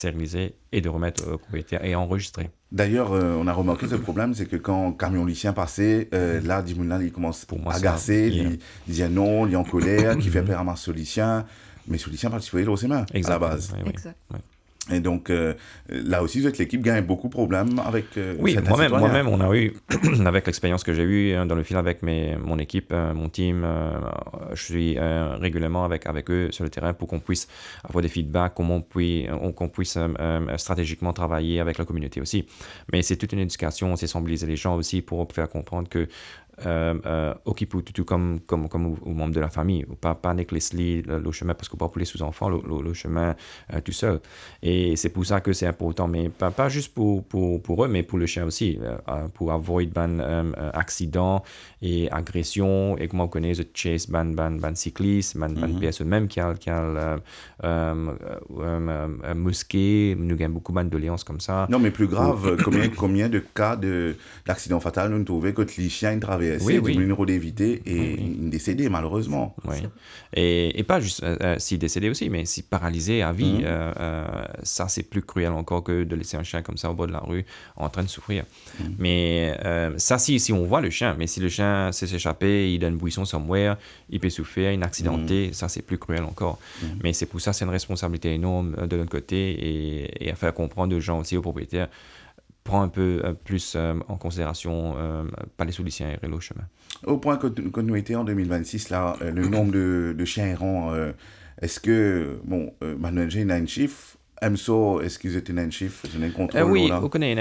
stériliser et de remettre au propriétaire et enregistrer. D'ailleurs, on a remarqué ce problème, c'est que quand camion lycien passait, là, Dimoun, il commence Pour moi, à ça, agacer, yeah. il disait non, il est en colère, qui fait peur à Marceau lycien, mais ce lycien participait au SEMA à la base. Oui. Exact. Oui. Et donc, là aussi, l'équipe gagne beaucoup de problèmes avec Oui, certains citoyens. moi-même, on a eu, avec l'expérience que j'ai eue dans le film avec mon équipe, mon team, je suis régulièrement avec eux sur le terrain pour qu'on puisse avoir des feedbacks, qu'on puisse stratégiquement travailler avec la communauté aussi. Mais c'est toute une éducation, c'est sensibiliser les gens aussi pour faire comprendre que occupe tout comme aux membres de la famille, pas nécessairement le chemin parce qu'on peut pas pour les sous-enfants le chemin tout seul, et c'est pour ça que c'est important, mais pas juste pour eux mais pour le chien aussi, pour avoid accident et agression, et comment on connaît the chase ban cycliste ban personne même qui a mosquée, nous gagne beaucoup de doléances comme ça. Non, mais plus grave, combien de cas d'accident fatal nous trouvons que les chiens traversent, du numéro d'éviter et décédé malheureusement. Oui. Et pas juste si décédé aussi, mais si paralysé à vie. Ça, c'est plus cruel encore que de laisser un chien comme ça au bord de la rue en train de souffrir. Mais ça, si on voit le chien, mais si le chien sait s'échapper, il donne une buisson somewhere, il peut souffrir, une accidenté, ça, c'est plus cruel encore. Mais c'est pour ça, c'est une responsabilité énorme de notre côté, et à faire comprendre aux gens aussi, aux propriétaires, prend un peu plus en considération pas les solutions et le chemin. Au point que nous étions en 2026, là, le nombre de chiens errants, est-ce que, Manuel G, il a un chiffre, EMSO, est-ce qu'ils étaient un chiffre, je n'ai un contrôle oui, là? on connaît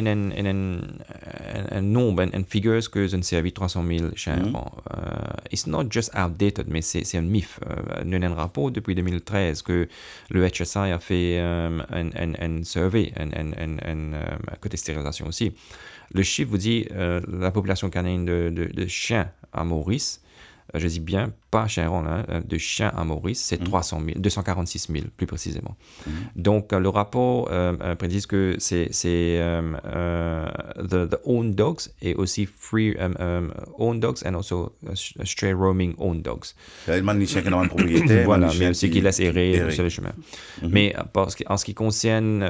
un nombre, un figure que je ne sais 300 000 chiens errants. It's not just outdated, mais c'est un mythe. Nous avons un rapport depuis 2013 que le HSI a fait un survey, un côté stérilisation aussi. Le chiffre vous dit la population canine de chiens à Maurice, je dis bien, pas chiens errants, de chiens à Maurice, c'est 246 000 plus précisément. Donc le rapport prédit que c'est the owned dogs et aussi free owned dogs and also stray roaming owned dogs. Les chiens qui ont un propriétaire, voilà, mais aussi qui laissent errer sur le chemin. Mais en ce qui concerne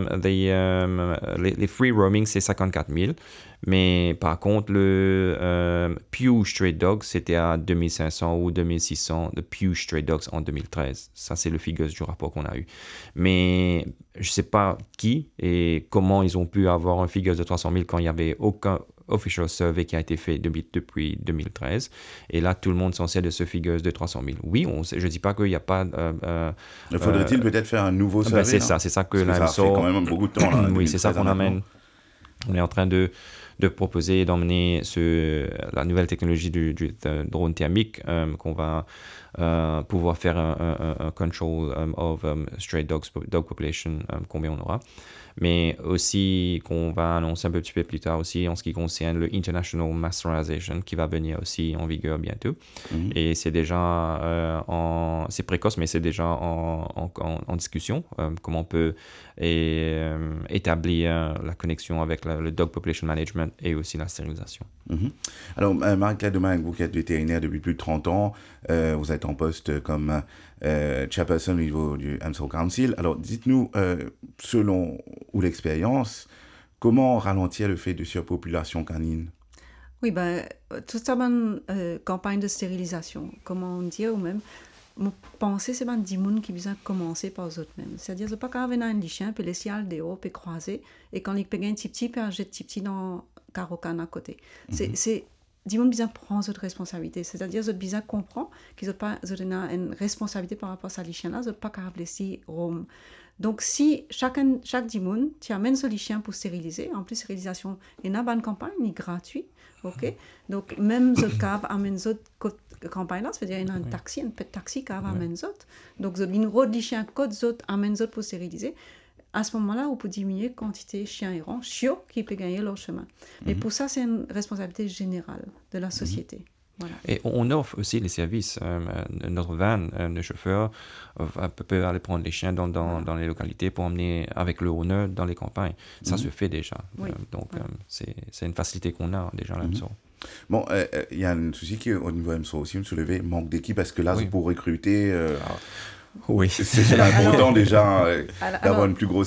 les free roaming, c'est 54 000. Mais par contre, le Pew Stray Dogs, c'était à 2500 ou 2600 de Pew Stray Dogs en 2013. Ça, c'est le figure du rapport qu'on a eu. Mais je ne sais pas qui et comment ils ont pu avoir un figure de 300 000 quand il n'y avait aucun official survey qui a été fait depuis 2013. Et là, tout le monde s'en sert de ce figure de 300 000. Oui, je ne dis pas qu'il n'y a pas... faudrait-il peut-être faire un nouveau survey? C'est ça que ça fait quand même beaucoup de temps. Là, oui, c'est ça qu'on amène. On est en train de proposer d'emmener la nouvelle technologie du drone thermique qu'on va pouvoir faire un control of stray dog population, combien on aura. Mais aussi qu'on va annoncer un petit peu plus tard aussi en ce qui concerne le International Masterization qui va venir aussi en vigueur bientôt. Et c'est déjà c'est précoce, mais c'est déjà en discussion, comment on peut établir la connexion avec le dog population management et aussi la stérilisation. Alors, Marie-Claire Domingue, vous qui êtes vétérinaire depuis plus de 30 ans, vous êtes en poste comme chairperson au niveau du EMSO Council. Alors, dites-nous, selon l'expérience, comment ralentir le fait de surpopulation canine? Oui, tout ça, campagne de stérilisation, comment on dit, ou même, mon pensée, c'est des gens qui besoin commencer par eux mêmes. C'est-à-dire, c'est pas quand on a un chien, puis laisser aller dehors, puis croiser, et quand il peut gagner un petit, puis un jet petit dans carocan à côté. C'est des gens besoin prendre cette responsabilité. C'est-à-dire, ils besoin comprendre qu'ils ont une responsabilité par rapport à ces chiens-là, ils n'ont pas qu'à laisser Rome. Donc, si chaque dimanche, tu amènes ce chien pour stériliser, en plus, stérilisation est une bonne campagne, est gratuite, ok? Donc, même ce cas amène cette campagne là, ça veut dire qu'il y a un taxi, un petit taxi qui amène autres. Donc, une route de chiens côte autres amène autres pour stériliser. À ce moment-là, on peut diminuer la quantité de chiens errants, chiots qui peuvent gagner leur chemin. Mais pour ça, c'est une responsabilité générale de la société. Voilà. Et on offre aussi les services. Notre van, le chauffeur, peut aller prendre les chiens dans les localités pour emmener avec le owner dans les campagnes. Ça se fait déjà. Oui. C'est une facilité qu'on a déjà là. Bon, il y a un souci qui, au niveau EMSO aussi, me soulever, manque d'équipe. Est-ce que là, pour recruter... oui. C'est important déjà d'avoir une plus grosse